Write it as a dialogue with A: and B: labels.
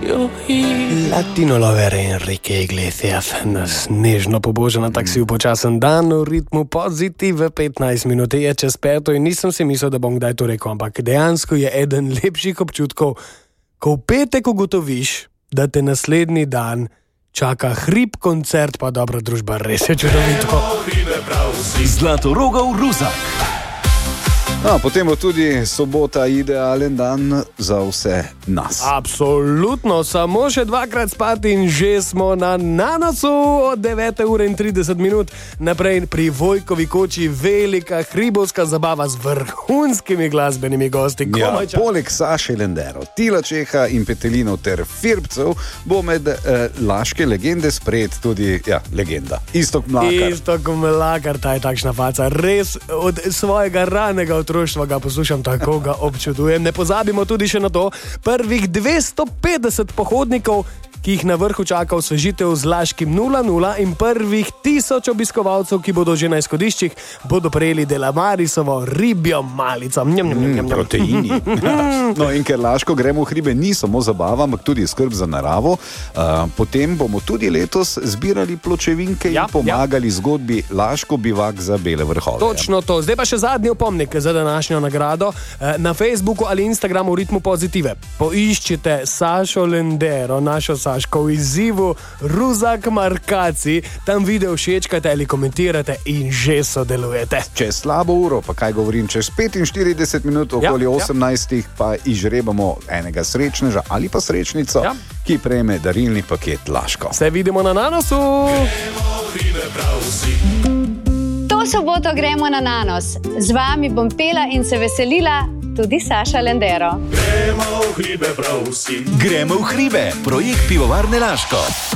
A: Latino lover Enrique Iglesias nas nežno poboža na taksiju počasen dan v ritmu pozitive. 15 minut je čez 5 in nisem si mislil, da bom kdaj to rekel, ampak dejansko je eden lepših občutkov, ko v petek ugotoviš, da te naslednji dan čaka hrib, koncert pa dobra družba. Res je čudovito.
B: Zlatorogov Ruzak.
C: Potem bo tudi sobota idealen dan za vse nas.
A: Absolutno, samo še 2krat spati in že smo na Nanosu od 9:30 naprej pri Vojkovi koči. Velika hribovska zabava z vrhunskimi glasbenimi gosti.
C: Poleg Saše Lendero, Tila Čeha in Petelinov ter Firbcev bo med laške legende sprejet tudi legenda Iztok Mlakar.
A: Iztok Mlakar, ta je takšna faca. Res od svojega ranega otroštva ga poslušam, tako ga občudujem. Ne pozabimo tudi še na to, prvih 250 pohodnikov, ki jih na vrhu čaka osvežitev z Laškim 0:0 in prvih 1000 obiskovalcev, ki bodo že na izhodiščih, bodo prejeli Delamarisovo ribjo malico.
C: Proteini. No, in ker Laško gremo v hribe ni samo zabava, ampak tudi skrb za naravo, potem bomo tudi letos zbirali pločevinke in pomagali zgodbi Laško bivak za Bele vrhove.
A: Točno to. Zdaj pa še zadnji opomnik za današnjo nagrado. Na Facebooku ali Instagramu v ritmu pozitive poiščite Sašo Lendero, našo Saško v izzivu Ruzak Markaci, tam video všečkajte ali komentirate in že sodelujete.
C: Čez slabo uro, pa kaj govorim, čez 45 minut, okoli 18, pa izžrebamo enega srečneža ali pa srečnico, ki prejme darilni paket Laško.
A: Se vidimo na Nanosu!
D: To soboto gremo na Nanos. Z vami bom pela in se veselila tudi Saša Lendero.
B: Gremo v hribe, projekt Pivovarne Laško.